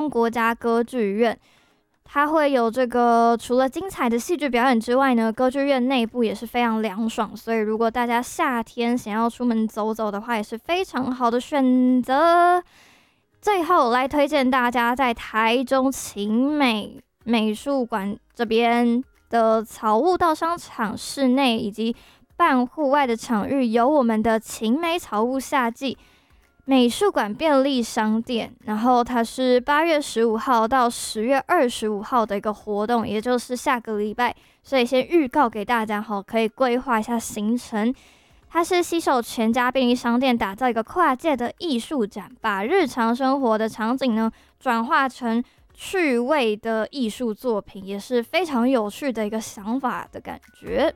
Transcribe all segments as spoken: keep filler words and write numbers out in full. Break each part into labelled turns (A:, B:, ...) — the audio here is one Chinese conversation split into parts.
A: 国家歌剧院。它会有这个除了精彩的戏剧表演之外呢，歌剧院内部也是非常凉爽，所以如果大家夏天想要出门走走的话，也是非常好的选择。最后来推荐大家在台中晴美美术馆这边的草悟道商场室内以及半户外的场域，有我们的晴美草悟夏季美术馆便利商店，然后它是八月十五号到十月二十五号的一个活动，也就是下个礼拜，所以先预告给大家好，可以规划一下行程。它是携手全家便利商店打造一个跨界的艺术展，把日常生活的场景呢转化成趣味的艺术作品，也是非常有趣的一个想法的感觉。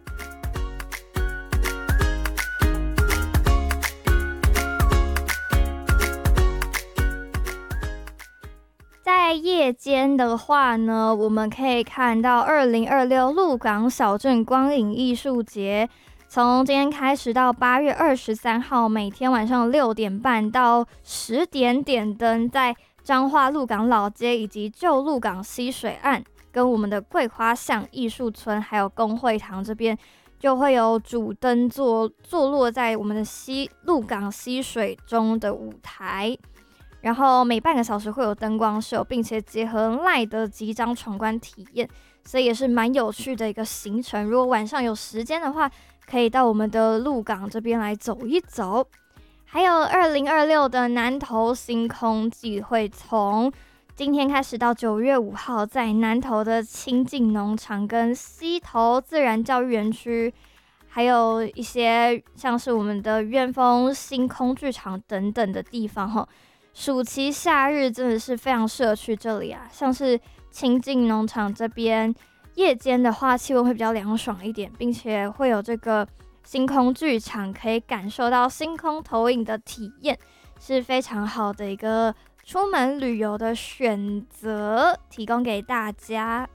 A: 在夜间的话呢，我们可以看到二零二六鹿港小镇光影艺术节，从今天开始到八月二十三号，每天晚上六点半到十点点灯，在彰化鹿港老街以及旧鹿港溪水岸，跟我们的桂花巷艺术村还有公会堂这边，就会有主灯坐坐落在我们的溪鹿港溪水中的舞台。然后每半个小时会有灯光秀，并且结合赖的几张闯关体验，所以也是蛮有趣的一个行程。如果晚上有时间的话，可以到我们的鹿港这边来走一走。还有二零二六的南投星空季会从今天开始到九月五号，在南投的清境农场跟溪头自然教育园区，还有一些像是我们的院风星空剧场等等的地方哈。暑期夏日真的是非常适合去这里啊，像是清境农场这边，夜间的话气温会比较凉爽一点，并且会有这个星空剧场，可以感受到星空投影的体验，是非常好的一个出门旅游的选择，提供给大家。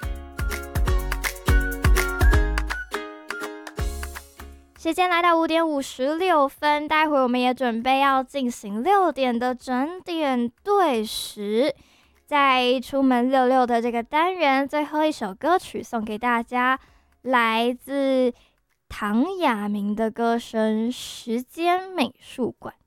A: 时间来到五点五十六分，待会我们也准备要进行六点的整点对时。在出门溜溜的这个单元，最后一首歌曲送给大家，来自唐雅明的歌声《时间美术馆》。